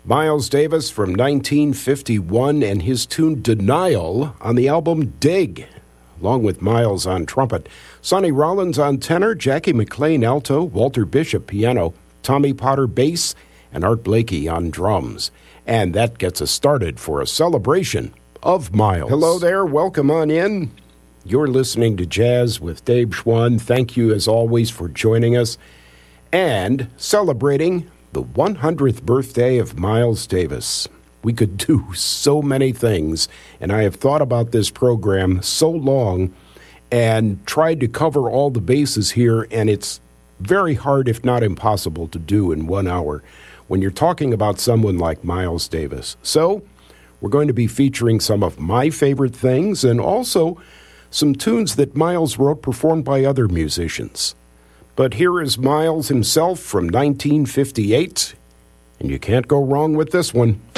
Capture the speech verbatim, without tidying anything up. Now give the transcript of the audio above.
Miles Davis from nineteen fifty-one and his tune Denial on the album Dig, along with Miles on trumpet, Sonny Rollins on tenor, Jackie McLean alto, Walter Bishop piano, Tommy Potter bass, and Art Blakey on drums. And that gets us started for a celebration of Miles. Hello there, welcome on in. You're listening to Jazz with Dave Schwann. Thank you as always for joining us and celebrating the one hundredth birthday of Miles Davis. We could do so many things, and I have thought about this program so long and tried to cover all the bases here, and it's very hard, if not impossible, to do in one hour when you're talking about someone like Miles Davis. So we're going to be featuring some of my favorite things and also some tunes that Miles wrote performed by other musicians. But here is Miles himself from nineteen fifty-eight, and you can't go wrong with this one.